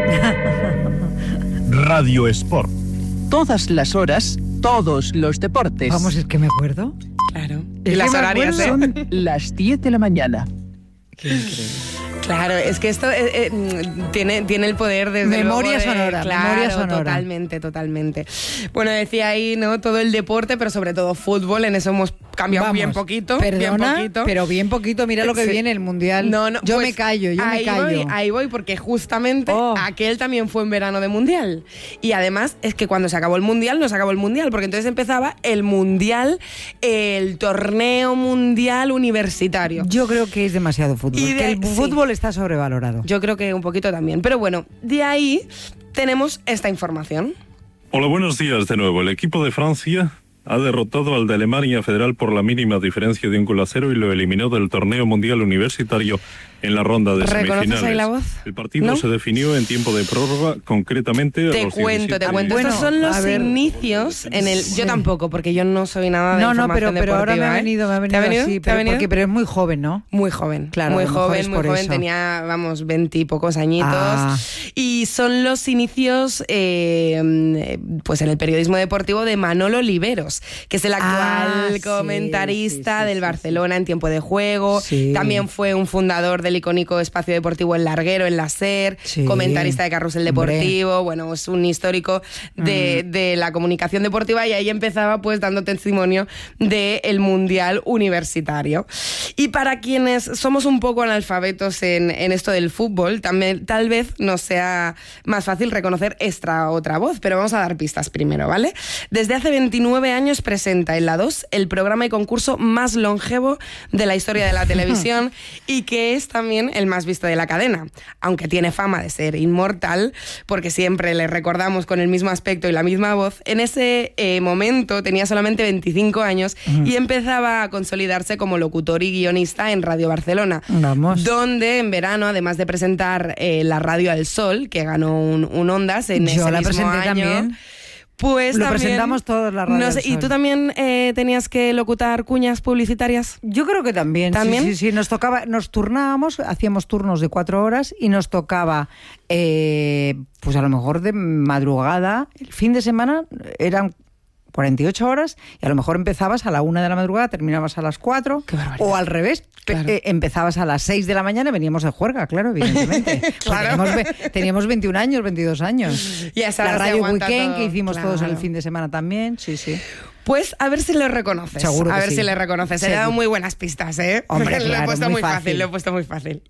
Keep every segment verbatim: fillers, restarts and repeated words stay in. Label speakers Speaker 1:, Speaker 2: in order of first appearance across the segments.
Speaker 1: Radio Sport.
Speaker 2: Todas las horas, todos los deportes.
Speaker 3: Vamos, es que me acuerdo.
Speaker 4: Claro.
Speaker 3: Es
Speaker 4: Y las
Speaker 3: que me
Speaker 4: horarias, ¿eh?
Speaker 2: Son las diez de la mañana.
Speaker 3: Qué increíble.
Speaker 4: Claro, es que esto eh, eh, tiene, tiene el poder desde
Speaker 3: Memoria
Speaker 4: luego de,
Speaker 3: sonora,
Speaker 4: claro,
Speaker 3: memoria sonora.
Speaker 4: Totalmente, totalmente. Bueno, decía ahí, ¿no? Todo el deporte, pero sobre todo fútbol, en eso hemos cambiado
Speaker 3: Vamos,
Speaker 4: bien poquito.
Speaker 3: Perdona,
Speaker 4: bien poquito.
Speaker 3: pero bien poquito. Mira lo que
Speaker 4: Sí.
Speaker 3: viene el Mundial.
Speaker 4: No, no,
Speaker 3: yo
Speaker 4: pues
Speaker 3: me callo, yo
Speaker 4: ahí
Speaker 3: me callo.
Speaker 4: Voy, ahí voy, porque justamente
Speaker 3: Oh.
Speaker 4: aquel también fue en verano de Mundial. Y además es que cuando se acabó el Mundial, no se acabó el Mundial, porque entonces empezaba el Mundial, el torneo mundial universitario.
Speaker 3: Yo creo que es demasiado fútbol.
Speaker 4: Y de-
Speaker 3: que el
Speaker 4: sí.
Speaker 3: fútbol está sobrevalorado.
Speaker 4: Yo creo que un poquito también. Pero bueno, de ahí tenemos esta información.
Speaker 5: Hola, buenos días de nuevo. El equipo de Francia ha derrotado al de Alemania Federal por la mínima diferencia de un gol a cero y lo eliminó del torneo mundial universitario en la ronda de
Speaker 4: ¿Reconoces
Speaker 5: semifinales.
Speaker 4: ahí la voz?
Speaker 5: El partido
Speaker 4: ¿No?
Speaker 5: se definió en tiempo de prórroga, concretamente a
Speaker 4: Te
Speaker 5: los
Speaker 4: cuento, te
Speaker 5: diecisiete.
Speaker 4: cuento.
Speaker 3: Bueno,
Speaker 4: Estos son los
Speaker 3: a ver.
Speaker 4: inicios en el...
Speaker 3: Sí.
Speaker 4: Yo tampoco, porque yo no soy nada de
Speaker 3: No, no,
Speaker 4: información
Speaker 3: pero, pero ahora me ha
Speaker 4: deportiva, ¿eh?
Speaker 3: venido, me ha
Speaker 4: ¿Te
Speaker 3: venido,
Speaker 4: ha venido?
Speaker 3: así,
Speaker 4: ¿Te ha
Speaker 3: pero,
Speaker 4: venido?
Speaker 3: porque, pero es muy joven, ¿no?
Speaker 4: Muy joven,
Speaker 3: Claro,
Speaker 4: muy
Speaker 3: a lo mejor
Speaker 4: joven,
Speaker 3: es
Speaker 4: muy
Speaker 3: por
Speaker 4: joven,
Speaker 3: eso.
Speaker 4: tenía, vamos, veintipocos añitos.
Speaker 3: Ah.
Speaker 4: Y son los inicios, eh, pues en el periodismo deportivo de Manolo Oliveros, que es el actual
Speaker 3: Ah, sí,
Speaker 4: comentarista
Speaker 3: sí, sí,
Speaker 4: del
Speaker 3: sí,
Speaker 4: Barcelona en tiempo de juego.
Speaker 3: Sí.
Speaker 4: También fue un fundador del icónico espacio deportivo El Larguero en la SER,
Speaker 3: Sí.
Speaker 4: comentarista de Carrusel
Speaker 3: Hombre.
Speaker 4: Deportivo. Bueno, es un histórico de,
Speaker 3: Mm.
Speaker 4: de la comunicación deportiva, y ahí empezaba pues dando testimonio del Mundial Universitario. Y para quienes somos un poco analfabetos en, en esto del fútbol, también tal vez nos sea más fácil reconocer esta otra voz, pero vamos a dar pistas primero, ¿vale? Desde hace veintinueve años presenta en la dos el programa y concurso más longevo de la historia de la televisión y que es también el más visto de la cadena, aunque tiene fama de ser inmortal, porque siempre le recordamos con el mismo aspecto y la misma voz. En ese eh, momento tenía solamente veinticinco años y empezaba a consolidarse como locutor y guionista en Radio Barcelona,
Speaker 3: Vamos.
Speaker 4: donde en verano, además de presentar eh, la Radio al Sol, que ganó un, un Ondas en
Speaker 3: Yo
Speaker 4: ese
Speaker 3: la
Speaker 4: mismo
Speaker 3: presenté
Speaker 4: año,
Speaker 3: también.
Speaker 4: pues
Speaker 3: Lo
Speaker 4: también,
Speaker 3: presentamos todos la Radio
Speaker 4: no sé,
Speaker 3: al
Speaker 4: ¿y
Speaker 3: Sol.
Speaker 4: tú también eh, tenías que locutar cuñas publicitarias?
Speaker 3: Yo creo que también.
Speaker 4: ¿También?
Speaker 3: Sí, sí, sí. Nos tocaba, nos turnábamos, hacíamos turnos de cuatro horas y nos tocaba, eh, pues a lo mejor de madrugada. El fin de semana eran cuarenta y ocho horas y a lo mejor empezabas a la una de la madrugada, terminabas a las cuatro.
Speaker 4: Qué barbaridad.
Speaker 3: O al revés, pe-
Speaker 4: Claro.
Speaker 3: eh, empezabas a las seis de la mañana y veníamos de juerga, claro, evidentemente. Porque
Speaker 4: Claro.
Speaker 3: Teníamos, ve- teníamos veintiún años, veintidós años.
Speaker 4: Y a esa
Speaker 3: La
Speaker 4: hora se
Speaker 3: radio
Speaker 4: aguanta
Speaker 3: Weekend
Speaker 4: todo,
Speaker 3: que hicimos todos
Speaker 4: claro.
Speaker 3: el fin de semana también, sí, sí.
Speaker 4: Pues a ver si lo reconoces.
Speaker 3: Seguro
Speaker 4: a
Speaker 3: que
Speaker 4: ver
Speaker 3: sí.
Speaker 4: si le reconoces. He
Speaker 3: Seguro.
Speaker 4: dado muy buenas pistas, ¿eh?
Speaker 3: Hombre,
Speaker 4: lo he
Speaker 3: claro,
Speaker 4: puesto
Speaker 3: muy
Speaker 4: muy fácil.
Speaker 3: fácil.
Speaker 4: Lo he puesto muy fácil.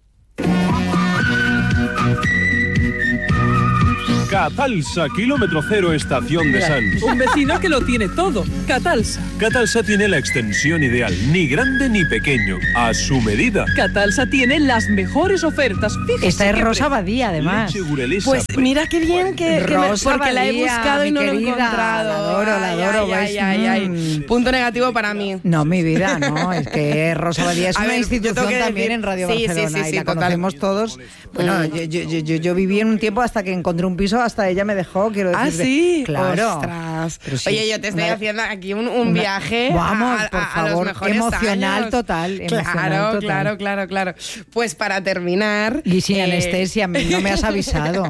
Speaker 1: Catalsa, kilómetro cero, estación de Sants.
Speaker 6: Un vecino que lo tiene todo. Catalsa.
Speaker 1: Catalsa tiene la extensión ideal, ni grande ni pequeño, a su medida.
Speaker 6: Catalsa tiene las mejores ofertas. Fíjese
Speaker 3: Esta es
Speaker 6: qué
Speaker 3: Rosa
Speaker 6: pre-
Speaker 3: Badía, además.
Speaker 1: Leche Gurelesa,
Speaker 4: Pues mira qué bien que, que me-
Speaker 3: Rosa
Speaker 4: porque la he
Speaker 3: Badía,
Speaker 4: buscado y
Speaker 3: mi
Speaker 4: no lo he
Speaker 3: querida.
Speaker 4: encontrado.
Speaker 3: La adoro, la
Speaker 4: Ay,
Speaker 3: adoro,
Speaker 4: ay,
Speaker 3: ¿ves?
Speaker 4: ay, ay, ay.
Speaker 3: Mm.
Speaker 4: Punto negativo para mí.
Speaker 3: No, mi vida, no. Es que Rosa Badía es
Speaker 4: A
Speaker 3: una
Speaker 4: ver, yo
Speaker 3: institución
Speaker 4: tengo que
Speaker 3: también
Speaker 4: decir-
Speaker 3: en Radio
Speaker 4: sí, sí,
Speaker 3: Barcelona
Speaker 4: sí,
Speaker 3: y
Speaker 4: sí,
Speaker 3: la
Speaker 4: total.
Speaker 3: conocemos todos. Bueno, yo, yo, yo, yo, yo viví en un tiempo hasta que encontré un piso, hasta ella me dejó, quiero
Speaker 4: Ah,
Speaker 3: decirte.
Speaker 4: sí.
Speaker 3: Claro.
Speaker 4: Ostras.
Speaker 3: Pero sí,
Speaker 4: Oye, yo te estoy
Speaker 3: una-
Speaker 4: haciendo aquí un, un
Speaker 3: una-
Speaker 4: viaje.
Speaker 3: Vamos,
Speaker 4: a, a-
Speaker 3: por
Speaker 4: a los
Speaker 3: favor,
Speaker 4: mejores
Speaker 3: emocional
Speaker 4: años.
Speaker 3: total, emocional
Speaker 4: claro,
Speaker 3: total.
Speaker 4: claro, claro, claro. Pues para terminar.
Speaker 3: Y sin
Speaker 4: eh,
Speaker 3: anestesia, me- no me has avisado.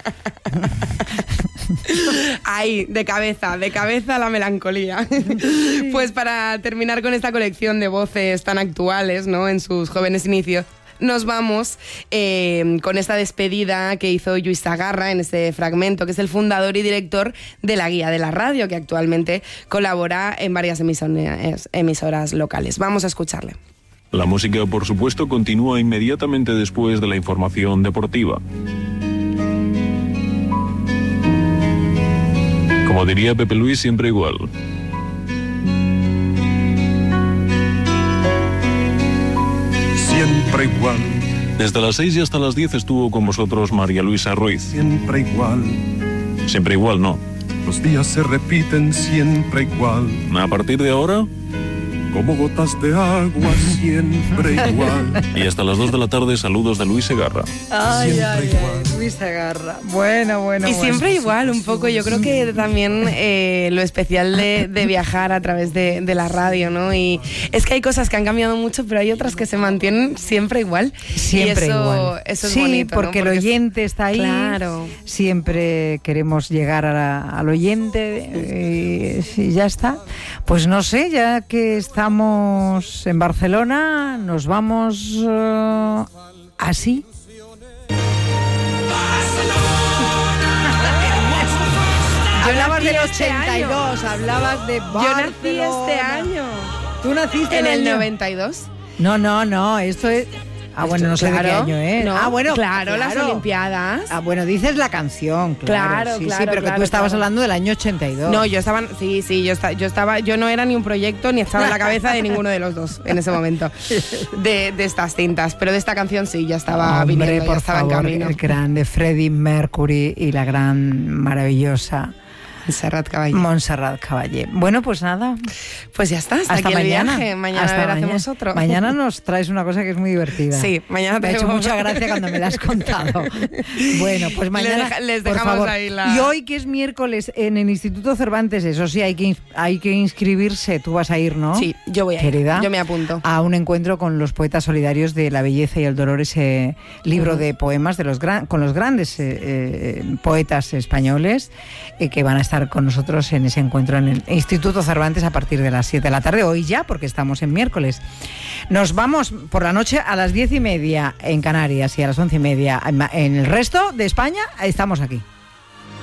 Speaker 4: Ahí, de cabeza, de cabeza la melancolía. Pues para terminar con esta colección de voces tan actuales, ¿no? En sus jóvenes inicios, nos vamos eh, con esta despedida que hizo Lluís Sagarra en este fragmento, que es el fundador y director de La Guía de la Radio, que actualmente colabora en varias emisoras, emisoras locales. Vamos a escucharle.
Speaker 5: La música, por supuesto, continúa inmediatamente después de la información deportiva. Como diría Pepe Luis, siempre igual.
Speaker 7: Siempre igual,
Speaker 5: Desde las seis y hasta las diez estuvo con vosotros María Luisa Ruiz.
Speaker 7: siempre igual.
Speaker 5: Siempre igual, no.
Speaker 7: Los días se repiten siempre igual.
Speaker 5: A partir de ahora,
Speaker 1: como gotas de agua, siempre igual.
Speaker 5: Y hasta las dos de la tarde, saludos de Luis Segarra.
Speaker 3: Ay,
Speaker 1: Siempre
Speaker 3: ay,
Speaker 1: igual.
Speaker 3: ay, Luis Segarra. Bueno, bueno,
Speaker 4: Y
Speaker 3: bueno.
Speaker 4: siempre igual, un poco. Yo creo que también eh, lo especial de, de viajar a través de, de la radio, ¿no? Y es que hay cosas que han cambiado mucho, pero hay otras que se mantienen siempre igual.
Speaker 3: Siempre
Speaker 4: y eso,
Speaker 3: igual.
Speaker 4: Eso es
Speaker 3: sí,
Speaker 4: bonito, ¿no?
Speaker 3: porque el oyente está ahí.
Speaker 4: Claro.
Speaker 3: Siempre queremos llegar a la- al oyente eh, y ya está. Pues no sé, ya que estamos en Barcelona, nos vamos eh, así. Hablabas del
Speaker 4: nací este
Speaker 3: ochenta y dos, hablabas de
Speaker 4: Yo nací este
Speaker 3: Barcelona.
Speaker 4: año.
Speaker 3: ¿Tú naciste
Speaker 4: En el
Speaker 3: año?
Speaker 4: noventa y dos.
Speaker 3: No, no, no, esto es... Ah, bueno, no sé de qué
Speaker 4: Claro,
Speaker 3: año, ¿eh?
Speaker 4: no,
Speaker 3: ah, bueno,
Speaker 4: claro, las Olimpiadas.
Speaker 3: Ah, bueno, dices la canción, claro.
Speaker 4: Claro,
Speaker 3: sí, sí,
Speaker 4: claro,
Speaker 3: pero que
Speaker 4: claro,
Speaker 3: tú estabas
Speaker 4: claro.
Speaker 3: hablando del año ochenta y dos.
Speaker 4: No, yo estaba, sí, sí, yo, esta- yo estaba, yo no era ni un proyecto ni estaba en la cabeza de ninguno de los dos en ese momento de, de estas cintas, pero de esta canción sí, ya estaba
Speaker 3: Hombre,
Speaker 4: viniendo,
Speaker 3: por
Speaker 4: ya estaba
Speaker 3: favor,
Speaker 4: en camino.
Speaker 3: el grande Freddie Mercury y la gran, maravillosa
Speaker 4: Serrat Caballé.
Speaker 3: Montserrat Caballé. Bueno, pues nada.
Speaker 4: Pues ya está, hasta,
Speaker 3: Hasta
Speaker 4: aquí el
Speaker 3: mañana.
Speaker 4: viaje. Mañana
Speaker 3: Hasta
Speaker 4: a ver,
Speaker 3: mañana.
Speaker 4: hacemos otro.
Speaker 3: Mañana nos traes una cosa que es muy divertida.
Speaker 4: Sí, mañana
Speaker 3: Me ha hecho
Speaker 4: tenemos-
Speaker 3: mucha gracia cuando me la has contado. Bueno, pues mañana.
Speaker 4: deja- les
Speaker 3: por
Speaker 4: dejamos
Speaker 3: favor.
Speaker 4: ahí la-
Speaker 3: Y hoy, que es miércoles, en el Instituto Cervantes, eso sí, hay que, ins- hay que inscribirse. Tú vas a ir, ¿no?
Speaker 4: Sí, yo voy a ir.
Speaker 3: Querida,
Speaker 4: Yo me apunto.
Speaker 3: a un encuentro con los poetas solidarios de La belleza y el dolor, ese libro
Speaker 4: Ujú.
Speaker 3: de poemas de los gran, con los grandes eh, eh, poetas españoles eh, que van a estar con nosotros en ese encuentro en el Instituto Cervantes a partir de las siete de la tarde, hoy ya, porque estamos en miércoles. Nos vamos por la noche a las diez y media en Canarias y a las once y media en el resto de España. Estamos aquí.